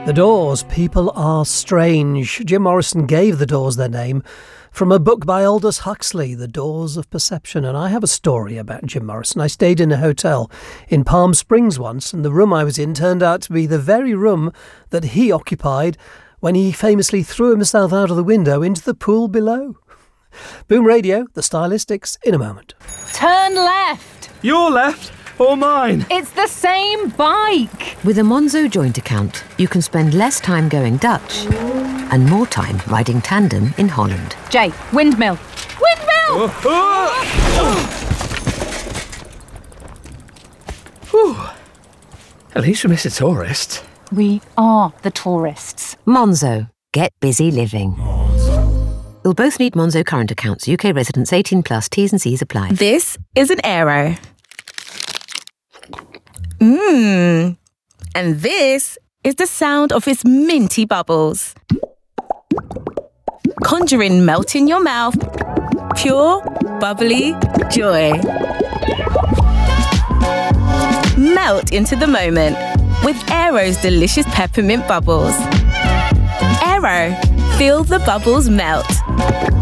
The Doors, People Are Strange. Jim Morrison gave The Doors their name from a book by Aldous Huxley, The Doors of Perception. And I have a story about Jim Morrison. I stayed in a hotel in Palm Springs once, and the room I was in turned out to be the very room that he occupied when he famously threw himself out of the window into the pool below. Boom Radio, the Stylistics, in a moment. Turn left. Your left or mine? It's the same bike. With a Monzo joint account, you can spend less time going Dutch and more time riding tandem in Holland. Jay, windmill. Windmill! Whew. At least we missed a tourist. We are the tourists. Monzo. Get busy living. You'll both need Monzo current accounts. UK residents 18 plus. T's and C's apply. This is an Aero. And this is the sound of its minty bubbles. Conjuring melt in your mouth. Pure, bubbly joy. Melt into the moment with Aero's delicious peppermint bubbles. Aero, feel the bubbles melt.